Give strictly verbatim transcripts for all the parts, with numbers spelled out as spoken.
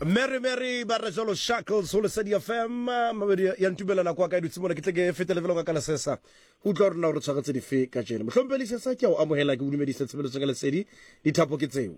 Mary Mary Barajolo Shackles ho le Sedi F M mamedi ya ntumela na kwa ka dutse mona ke tle ke fete level ka la sesa o tlo rena o re tshwaretse dife ka jena mohlompeli sesa ke o amohela ke o dumedisa tsebelo tsa le Sedi di thapo ke tseo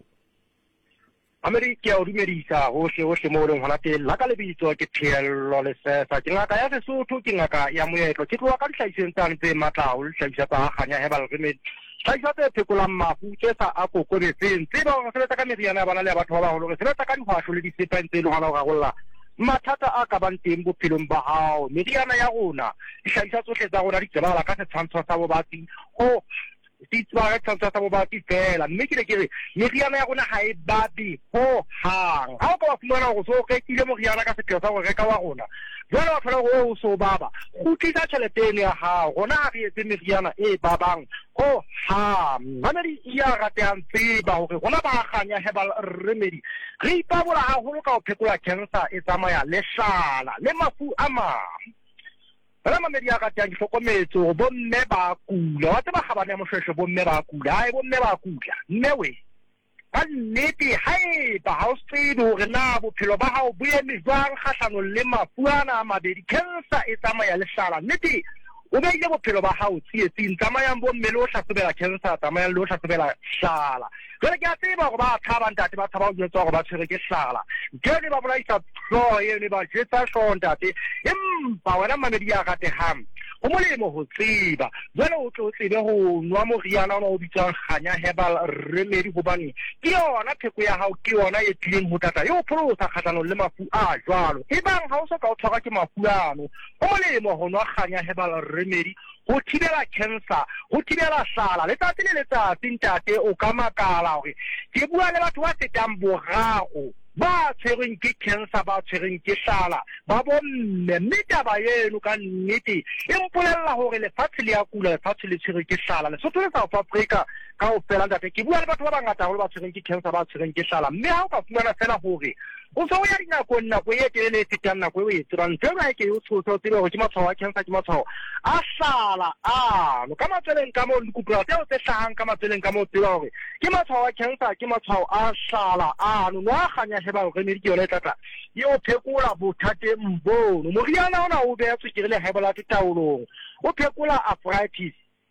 America o dumedisa ho hle ho hle mo re hona te la ka le bitso ke Thiello le sesa ke ngaka ya Sesotho ke ngaka ya moetlo ke tloa ka dihlahiseng tsa ntse matla o hlahisa tsa ganya hebal re me tlhaisa tse phekolang mafu ke sa a kokobetseng tse ba go sebetsa ka meriana ya bana le batho ba baholo re sebetsa ka dihwahlo le disepeng tse le gona go ragolla mathata a ka bang teng bophelong ba hao meriana ya rona dihlaisa tsohle tsa rona di tsebala ka setshwantsho sa bobatsi ho di tswa ka setshwantsho sa bobatsi fela mme ke re meriana ya rona ha e babi ho hang ha o ka ba fumana go so rekile moriana ka sepheo sa go reka wa rona jwale wa thola go so baba go tlisa tšheleteng ya hao gona a re etse meriana e babang ho ha mamedi ya ratang tseba hore gona ba ganya herbal remedy re ipabola haholo ka ho phekola cancer e tsamaya le hlala le mafu a mang Rama mamedi ya ratang ke hlokometse go bomme ba kula wa tseba ga bana ya moshweshwe bomme ba kula ai bomme ba kula nnewe ka nnete haeba ha o tsebe hore na bophelo ba hao bo eme jwang kgahlano le mafu ana a mabedi cancer e tsamaya le hlala nnete o beile bophelo ba hao tsietsing tsamayang bomme le o hlatsebela cancer tsamayang le o hlatsebela hlala jwale ke a tseba gore ba thaba ntate ba thaba ho jwetsa gore ba tshwere ke hlala jwale ba bolaisa hlooho eno ba jetsa hlooho ntate empa wena mamedi ya ratehang go molemo go tseba jwale o tlo tsebe go nwa moriana ona o bitswang ganya herbal remedy gobane ke yona pheko ya hao ke yona e tlileng ho tata yo pholosa kgatlanong le mafu a jwalo ebang ha o soka o tshwarwa ke mafu ano go molemo go nwa ganya herbal remedy go thibela cancer go thibela hlala letsatsi le letsatsi ntate o ka makala hore ke bua le batho ba fetang boraro ba tshwereng ke cancer ba tshwereng ke hlala ba bomme mme taba eno ka nnete e mpolella hore lefatshe le ya kula lefatshe le tshwereng ke hlala Lesotho le South Africa ka o fela ntate ke bua le batho ba bangata haholo ba tshwereng ke cancer ba tshwereng ke hlala mme ha o ka fumana fela hore o so ya dinako nako e telele e fetang nako e tsebang ntho ba ke o tsotso tsebe hore ke matshwao a cancer ke matshwao a hlala a no ka matseleng ka mo dikupela tseo tse hlahang ka matseleng ka mo tseba hore ke matshwao a cancer ke matshwao a hlala a no wa ganya heba go remedi ke yona tata yo phekola bothate mbono moriana ona o be tswekere le high blood taolong o phekola arthritis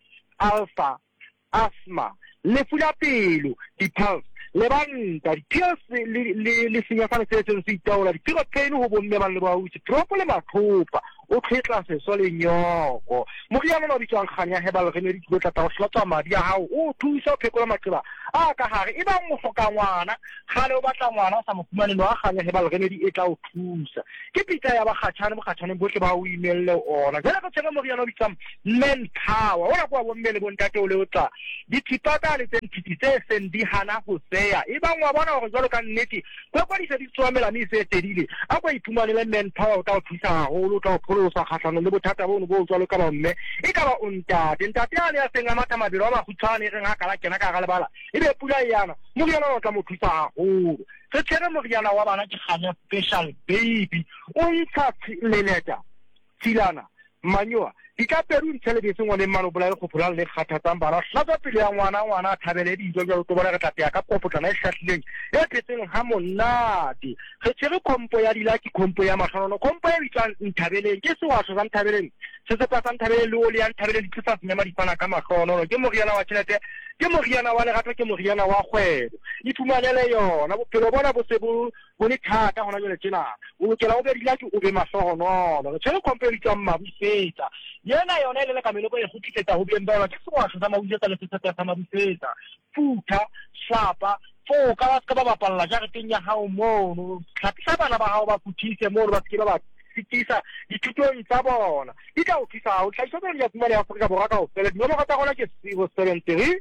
alpha asthma lefu la pelo di-pulse le banta di-pills le le senyafane se se se itaola di-piro pain ho bomme ba le ba utse tropo le matlhopa o tlhetla seso le nyoko moriana o bitswang ganya herbal remedy go tla tla hlatswa madi a hao o thusa o phekola maqeba a ka hare e bang mo hloka ngwana gale o batla ngwana o sa mo fumane no a ganya herbal remedy e tla o thusa ke pita ya ba khatshane mo khatshane botle ba o imelle ona jela ka tsena moriana o bitsang men power ona kwa bomme le bontate o le o tla di tipata le tentity tse sen di hana ho seya e bang wa bona hore jalo ka nnete kwa kwa di se di tswamela mi se tedile a kwa iphumane le men power o tla o thusa haholo tla o sa khatlano le bothata bono bo tswalo ka ba mme e ka ba ontate ntate a le a senga matha mabelo a magutshwane re nga kala kena ka ga le bala e be pula yana moriana o tla mo thusa haholo re tsere moriana wa bana ke ganya special baby o ithatsi leleta tsilana manyoa di ka peru ntshele ngwane mano bola le go phola le kgathatsang bana hlatsa pele ya ngwana ngwana a thabele dijo jalo to bona re tla ka popotlana e shahlileng e tletseng ha monate re tsere kompo ya dilaki kompo ya mahlanono kompo e bitsang nthabeleng ke sewasho sa nthabeleng se se patsa nthabeleng le oli ya nthabeleng di tsa tsenya di fana ka mahlono ke moriana wa tšhelete ke moriana wa lerato ke moriana wa kgwebo di fumanele yona bophelo bona bo se bo bo le thata hona jole tjena o lokela o be dilaki o be mahlono re tsere kompo e bitsang mabufeta yena yona ile le ka meloko e gutlisetsa ho beng ba ke sewasho sa mabufeta le setsetsa sa mabufeta futa hlapa fo ka ba ka ba bapalla jareteng ya hao mono tlhapisa bana ba hao ba futhise mo ba ke ba ba fitisa dithutong tsa bona di tla o tlisa o tlhaisa ba ya tsumane ya Afrika Borwa ka o fela di nomoro tsa gona ke zero seven three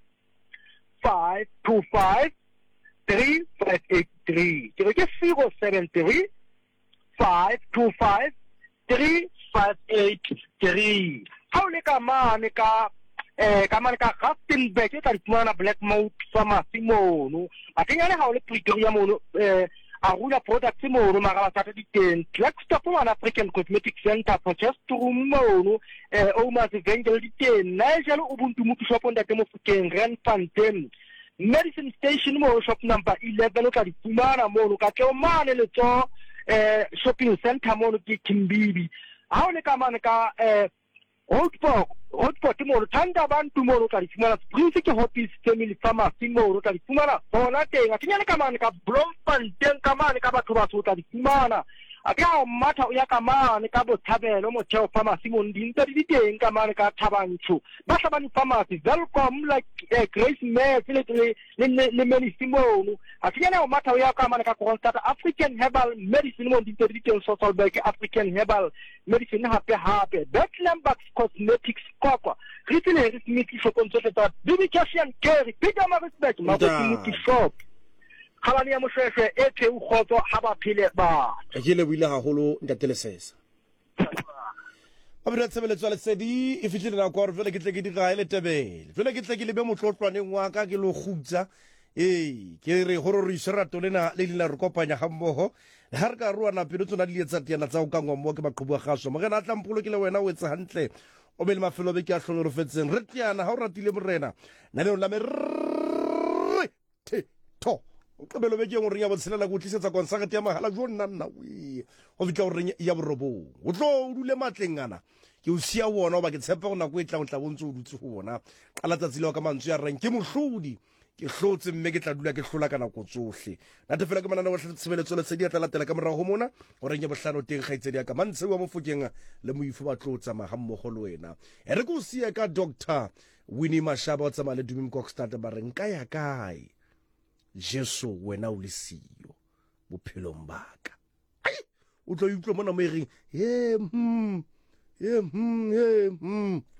five two five three five eight three ke re ke zero seven three five two five three five eight three ha o le ka mane ka eh ka mane ka Rustenburg e tla dimana Blackmouth Pharmacy mono a kenyane ha o le Pretoria mono eh a rula product mono mara ba tsata di teng Blackstop mo African Cosmetic Center Potchefstroom mono eh Omas Evangel di teng na jalo ubuntu mo shop nda ke mo Fukeng Randfontein medicine station mo shop number eleven o tla di fumana mo ka tlo mane le tso eh shopping center mo ke Kimbibi ha o le ka mane ka eh hotspot hotspot mo thanda bantu mo ka di fumana prince ke Hoppy's family pharmacy mo ka di fumana bona teng a tinyane ka mane ka Bloemfontein ka mane ka batho ba tla di fumana aka matha ya ka mane ka Bothabelo mo theo pharmacy mo ndinta di teng ka mane ka Thabanchu ba hlabani pharmacy welcome like uh, Grace Mare le le le medicine mo atinyane o matha ya ka mane ka Constata African Herbal Medicine mo ndinta di teng social bank African Herbal Medicine hape hape Bethlehem Cosmetics kokwa ritile rismiti shop on tshota dedication care bigger ma respect ma go tshimiti shop khalani ya moshweshwe e the u khotso ha ba phile ba e ke le buile haholo ntatelesesa abira tsebeletso le sedi e fitlile na kwa re fela ke tle ke di ga ile tebele fela ke tle ke le be motlotlwaneng wa ka ke lo khutsa eh ke re horo re serato lena le lena re kopanya ga mmogo ha re ka ruana pelo tsona di etsa tiana tsa o ka ngwa mo ke baqhubu ga gaso mo gena tla mpolo ke le wena o etsa hantle o be le mafelo be ke a hlolo re fetseng re tiana ha o ratile morena na le la me to o qebelo be ke ngore ya botshelela go tlisetsa konsagate ya mahala jo nna nna we o vitla gore ya borobong o tlo o dule matlengana ke o sia wona o ba ke tshepa go nako e tla o tla bontse o dutse go bona qala tsatsile wa ka mantso ya reng ke mohlodi ke hlotse mme ke tla dula ke hlola kana go tsohle na te fela ke manana wa tshebeletso le tsedi ya tla latela ka morago go mona gore nye bohlano teng ga itsedi ya ka mantse wa mofokeng le moifo ba tlotsa ma ga mmogo le wena e re go sia ka Doctor Winnie Mashaba o tsama le Dumi Mkokstad ba reng ka ya kae Jesu wena o le siyo bophelong baka o tlo utlwa mona mo e reng he hmm he hmm he hmm